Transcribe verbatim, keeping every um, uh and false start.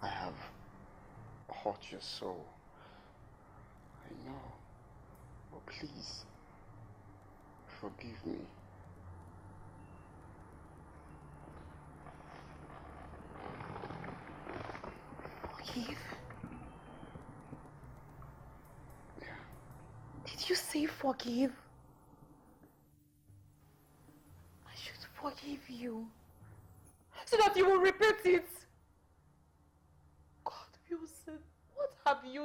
I have hurt your soul. I know. But please, forgive me. Forgive? Yeah. Did you say forgive? I should forgive you. So that you will repeat it. God, Wilson, what have you